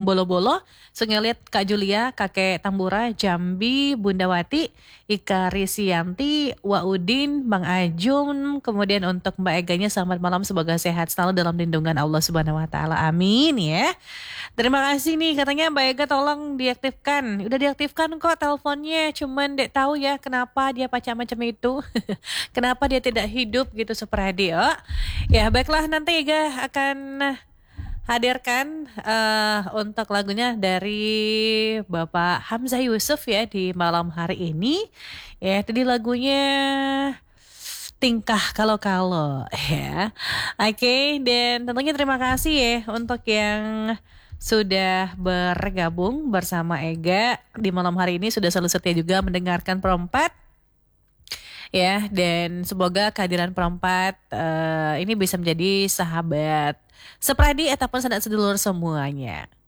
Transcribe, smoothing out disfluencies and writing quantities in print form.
Bolo-Bolo, Sungai Kak Julia, Kakek Tambura, Jambi, Bunda Wati, Ika Risianti, Waudin, Bang Ajum, kemudian untuk Mbak Eganya selamat malam, semoga sehat selalu dalam lindungan Allah Subhanahu wa taala. Amin ya. Terima kasih nih, katanya Mbak Ega tolong diaktifkan. Udah diaktifkan kok teleponnya, cuman dek tahu ya kenapa dia macam itu. Kenapa dia tidak hidup gitu Super Radio. Ya baiklah, nanti Ega akan hadirkan untuk lagunya dari Bapak Hamzah Yusuf ya di malam hari ini. Ya tadi lagunya Tingkah Kalau-Kalau ya. Oke, dan tentunya terima kasih ya untuk yang sudah bergabung bersama Ega di malam hari ini, sudah selalu setia juga mendengarkan Perempat. Ya, dan semoga kehadiran Perempat ini bisa menjadi sahabat sepradi ataupun sanak sedulur semuanya.